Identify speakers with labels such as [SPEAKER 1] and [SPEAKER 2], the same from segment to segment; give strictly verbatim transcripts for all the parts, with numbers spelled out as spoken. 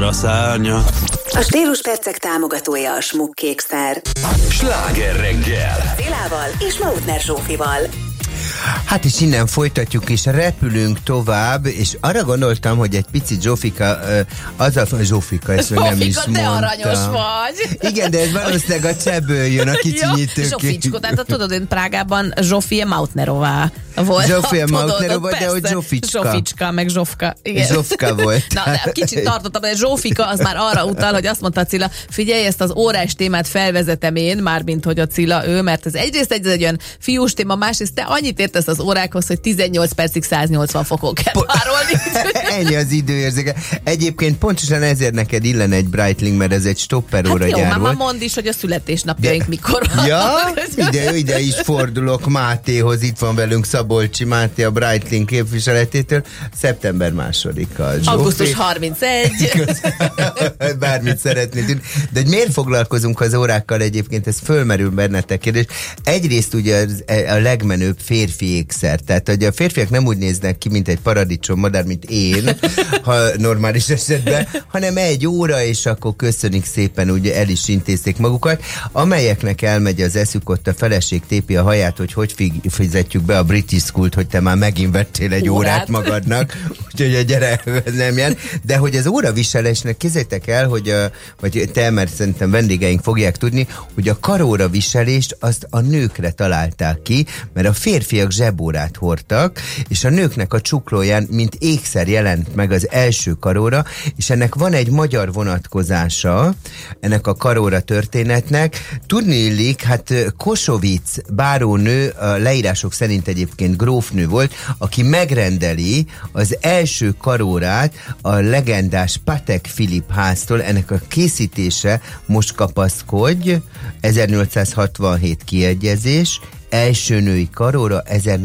[SPEAKER 1] a szárnya.
[SPEAKER 2] A Stíluspercek támogatója a Schmuck-Kekszer.
[SPEAKER 1] Sláger reggel.
[SPEAKER 2] Szilával és Mautner Zsófival.
[SPEAKER 3] Hát és innen folytatjuk, és repülünk tovább, és arra gondoltam, hogy egy picit Zsófika, az a Zsófika, ezt
[SPEAKER 4] Zsófika,
[SPEAKER 3] nem is
[SPEAKER 4] te
[SPEAKER 3] mondtam.
[SPEAKER 4] aranyos vagy.
[SPEAKER 3] Igen, de ez valószínűleg a csebből jön, a kicsinyítők.
[SPEAKER 4] Zsóficskó, tehát tudod, én Prágában Zsófia Mautnerová volt.
[SPEAKER 3] Zsófia Mautnerová, de hogy Zsóficska.
[SPEAKER 4] Zsóficska, meg Zsófka. Igen.
[SPEAKER 3] Zsófka volt.
[SPEAKER 4] Na, de kicsit tartottam, de Zsófika az már arra utal, hogy azt mondta Cilla, figyelj, ezt az órás témát felvezetem én, mármint hogy a Cilla ő, mert ez egyrészt egy, egy olyan fiús téma, másrészt te annyit értesz az órákhoz, hogy tizennyolc percig száznyolcvan fokon kell
[SPEAKER 3] Po-
[SPEAKER 4] párolni.
[SPEAKER 3] Ennyi az időérzéke. Egyébként pontosan ezért neked illen egy Breitling, mert ez egy stopperóra
[SPEAKER 4] Hát jó,
[SPEAKER 3] gyár
[SPEAKER 4] már
[SPEAKER 3] volt.
[SPEAKER 4] mondd is, hogy a születésnapjaink
[SPEAKER 3] De-
[SPEAKER 4] mikor
[SPEAKER 3] Ja,
[SPEAKER 4] van.
[SPEAKER 3] ide, ide is fordulok Mátéhoz, itt van velünk Szabolcsi Máté, a Breitling képviseletétől, szeptember másodika.
[SPEAKER 4] augusztus harmincegy.
[SPEAKER 3] Bármit szeretnéd tudni. De hogy miért foglalkozunk az órákkal egyébként, ez fölmerül bennetek kérdés. Egyrészt ugye az, a legmenőbb férfi ékszer, tehát hogy a férfiak nem úgy néznek ki, mint egy paradicsom madár, mint én, ha normális esetben, hanem egy óra, és akkor köszönik szépen, ugye el is intézték magukat, amelyeknek elmegy az eszük, ott a feleség tépi a haját, hogy hogy fi- fizetjük be a British School-t, hogy te már megint vettél egy órát, órát magadnak, úgyhogy a gyere nem jön. De hogy az óraviselésnek képzeljétek el, hogy a, vagy te, mert szerintem vendégeink fogják tudni, hogy a karóra viselést azt a nőkre találták ki, mert a férfiak zsebórát hordtak, és a nőknek a csuklóján, mint ékszer jelent meg az első karóra, és ennek van egy magyar vonatkozása, ennek a karóra történetnek. Tudni illik, hát Kosovic bárónő, a leírások szerint egyébként grófnő volt, aki megrendeli az első karórát a legendás Patek Philippe háztól, ennek a készítése, most kapaszkodj, ezernyolcszázhatvanhét kiegyezés, első női karóra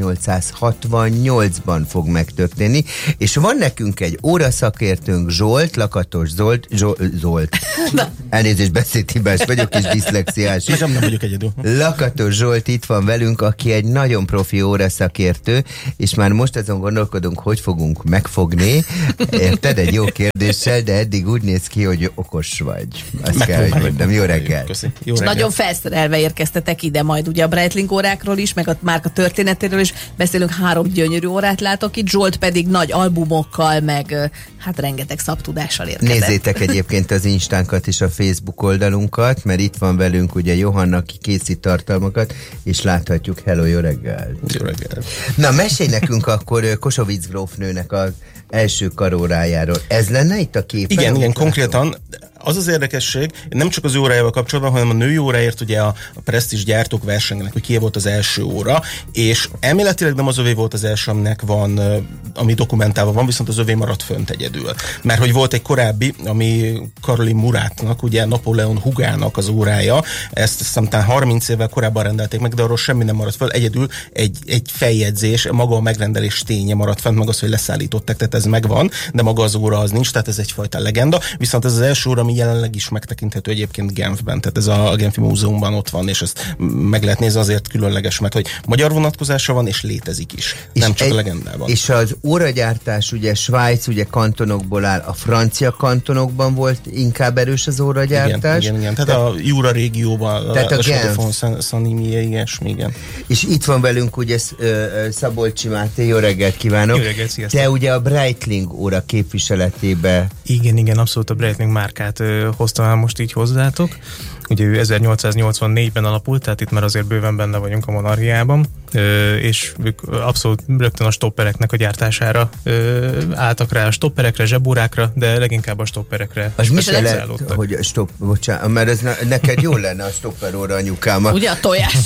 [SPEAKER 3] ezernyolcszázhatvannyolcban fog megtörténni, és van nekünk egy óraszakértőnk, Zsolt, Lakatos Zolt, Zsolt, Zolt. Elnézést, beszédhibás vagyok, és diszlexiás is.
[SPEAKER 5] Nem, nem vagyok egyedül.
[SPEAKER 3] Lakatos Zsolt itt van velünk, aki egy nagyon profi óraszakértő, és már most azon gondolkodunk, hogy fogunk megfogni. Érted? Egy jó kérdéssel, de eddig úgy néz ki, hogy okos vagy. Azt kell, hogy mondjam. Jó reggel.
[SPEAKER 5] Köszi. Jó
[SPEAKER 4] És
[SPEAKER 5] reggel.
[SPEAKER 4] nagyon felszerelve érkeztetek ide majd ugye a Breitling órákról is, meg a márka történetéről is. Beszélünk, három gyönyörű órát látok itt, Zsolt pedig nagy albumokkal, meg hát rengeteg szabtudással érkezett.
[SPEAKER 3] Nézzétek egyébként az Instánkat és a Facebook oldalunkat, mert itt van velünk ugye Johanna, aki készít tartalmakat, és láthatjuk. Hello, jó reggel!
[SPEAKER 5] Jó reggel.
[SPEAKER 3] Na, mesélj nekünk akkor Kosovic grófnőnek az első karórájáról. Ez lenne itt a képen?
[SPEAKER 5] Igen, igen, konkrétan az az érdekesség, nem csak az órájával kapcsolatban, hanem a női óráért ugye a, a presztízs gyártók versengenek, hogy kié volt az első óra, és elméletileg nem az övé volt az első, aminek van, ami dokumentálva van, viszont az övé maradt fönt egyedül. Mert hogy volt egy korábbi, ami Karolin Muratnak, ugye Napóleon húgának az órája, ezt aztán harminc évvel korábban rendelték meg, de arról semmi nem maradt föl, egyedül egy, egy feljegyzés, maga a megrendelés ténye maradt fent, meg az, hogy leszállították, tehát ez megvan, de maga az óra az nincs, tehát ez egyfajta legenda, viszont ez az első óra, ami jelenleg is megtekinthető egyébként Genfben, tehát ez a Genfi Múzeumban ott van, és ezt meg lehet nézni, azért különleges, mert hogy magyar vonatkozása van, és létezik is, és nem csak egy, a legendában.
[SPEAKER 3] És az óragyártás, ugye Svájc, ugye kantonokból áll, a francia kantonokban volt inkább erős az óragyártás.
[SPEAKER 5] Igen, igen, igen. Tehát Te, a Jura régióban,
[SPEAKER 3] tehát a, a
[SPEAKER 5] Chaux-de-Fonds, Saint-Imier, ilyesmi, igen.
[SPEAKER 3] És itt van velünk ugye Szabolcsi Máté, jó reggelt kívánok!
[SPEAKER 6] Jó reggelt, sziasztok!
[SPEAKER 3] Te ugye a Breitling óra képviseletébe.
[SPEAKER 6] Igen, igen, abszolút a Breitling márkát ö, hoztam el most így hozzátok. Ugye ő ezernyolcszáznyolcvannégyben alapult, tehát itt már azért bőven benne vagyunk a monarchiában, ö, és ők abszolút rögtön a stoppereknek a gyártására ö, álltak rá, a stopperekre, zsebórákra, de leginkább a stopperekre.
[SPEAKER 3] Az mi se lehet, hogy a stopp, bocsánat, mert ez ne, neked jól lenne a stopperóra anyukám.
[SPEAKER 4] Ugye a tojás.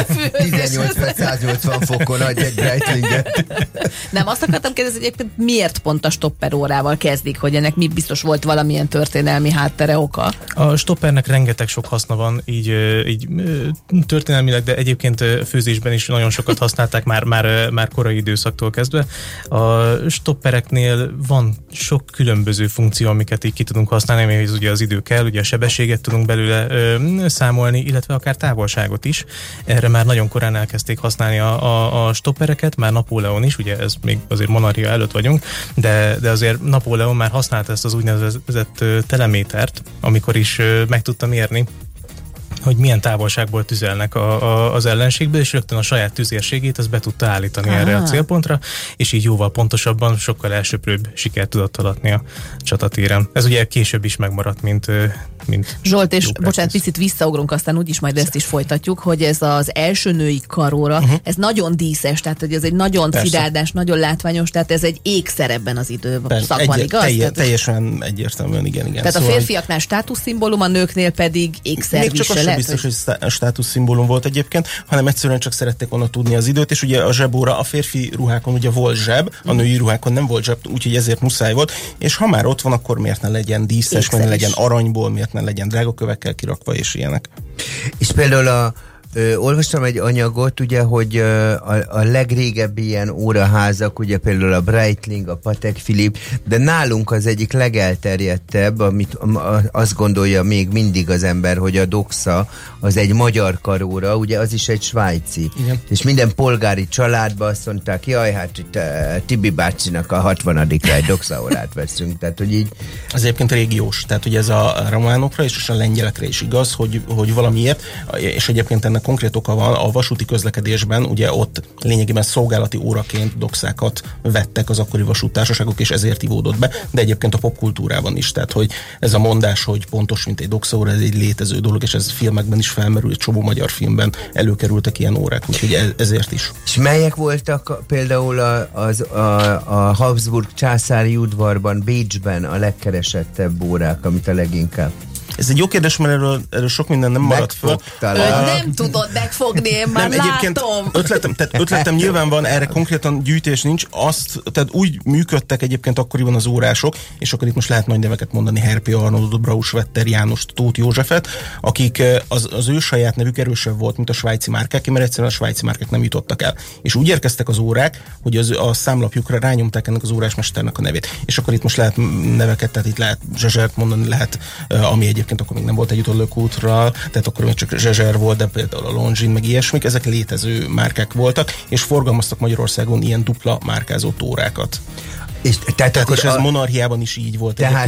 [SPEAKER 3] tizennyolc-száznyolcvan fokon adj egy Breitlinget.
[SPEAKER 4] Nem, azt akartam kérdezni, hogy egyébként miért pont a stopperórával kezdik, hogy ennek mi biztos volt valamilyen történelmi háttere. háttere oka?
[SPEAKER 6] A stoppernek rengeteg sok haszna van, így, így történelmileg, de egyébként főzésben is nagyon sokat használták már, már, már korai időszaktól kezdve. A stoppereknél van sok különböző funkció, amiket így ki tudunk használni, amihez ugye az idő kell, ugye a sebességet tudunk belőle ö, számolni, illetve akár távolságot is. Erre már nagyon korán elkezdték használni a, a, a stoppereket, már Napóleon is, ugye ez még azért monarchia előtt vagyunk, de, de azért Napóleon már használta ezt az úgynevezett telemétert, amikor is ö, meg tudta mérni, hogy milyen távolságból tüzelnek a, a, az ellenségből, és rögtön a saját tüzérségét azt be tudta állítani ah. erre a célpontra, és így jóval pontosabban, sokkal elsöprőbb sikert tudott alatni a csatatéren. Ez ugye később is megmaradt, mint, mint
[SPEAKER 4] Zsolt, és bocsánat, picit visszaugrunk, aztán úgyis majd ezt is folytatjuk, hogy ez az első női karóra, uh-huh. ez nagyon díszes, tehát hogy ez egy nagyon szidárdás, nagyon látványos, tehát ez egy ékszer ebben az időszakban, igaz?
[SPEAKER 5] Telje,
[SPEAKER 4] tehát,
[SPEAKER 5] teljesen egyértelműen, igen, igen.
[SPEAKER 4] Tehát
[SPEAKER 5] szóval
[SPEAKER 4] a férfiaknál státuszszimbólum, a nőknél pedig ékszerviselet.
[SPEAKER 5] Biztos, hogy státuszszimbólum volt egyébként, hanem egyszerűen csak szerették volna tudni az időt, és ugye a zsebóra a férfi ruhákon ugye volt zseb, a női ruhákon nem volt zseb, úgyhogy ezért muszáj volt, és ha már ott van, akkor miért ne legyen díszes, miért ne legyen aranyból, miért ne legyen drágakövekkel kirakva, és ilyenek.
[SPEAKER 3] És például a Ö, olvastam egy anyagot, ugye, hogy ö, a, a legrégebbi ilyen óraházak, ugye például a Breitling, a Patek Philippe, de nálunk az egyik legelterjedtebb, amit a, azt gondolja még mindig az ember, hogy a Doxa az egy magyar karóra, ugye az is egy svájci. Igen. És minden polgári családban azt mondták, jaj, hát itt uh, Tibi bácsinak a hatvanadikra egy Doxa órát veszünk, tehát hogy így...
[SPEAKER 5] Az egyébként régiós, tehát ugye ez a románokra és a lengyelekre is igaz, hogy, hogy valamiért, és egyébként ennek konkrét oka van, a vasúti közlekedésben ugye ott lényegében szolgálati óraként doxákat vettek az akkori vasúttársaságok, és ezért ivódott be, de egyébként a popkultúrában is, tehát hogy ez a mondás, hogy pontos, mint egy doxaóra, ez egy létező dolog, és ez filmekben is felmerül, egy csomó magyar filmben előkerültek ilyen órák, úgyhogy ezért is.
[SPEAKER 3] És melyek voltak például a, az, a, a Habsburg császári udvarban, Bécsben a legkeresettebb órák, amit a leginkább?
[SPEAKER 5] Ez egy jó kérdés, mert erről, erről sok minden nem maradt föl.
[SPEAKER 4] Nem tudod megfogni, én már nem, látom.
[SPEAKER 5] Ötletem, tehát ötletem nyilván van, erre konkrétan gyűjtés nincs. Azt, tehát úgy működtek egyébként akkoriban az órások, és akkor itt most lehet nagy neveket mondani, Herpé Arnoldot, Brauswetter Jánost, Tóth Józsefet, akik az, az ő saját nevük erősebb volt, mint a svájci márkák, mert egyszerűen a svájci márkák nem jutottak el. És úgy érkeztek az órák, hogy az, a számlapjukra rányomták ennek az órásmesternek a nevét. És akkor itt most lehet neveket, tehát itt lehet Zsezsert mondani, lehet, ami egyébként akkor még nem volt egy utolókútral, tehát akkor még csak Zsezser volt, de például a Longines, meg ilyesmik, ezek létező márkák voltak, és forgalmaztak Magyarországon ilyen dupla márkázott órákat.
[SPEAKER 3] És, tehát
[SPEAKER 5] tehát
[SPEAKER 3] akkor
[SPEAKER 5] és ez a monarchiában is így volt.
[SPEAKER 3] Tehát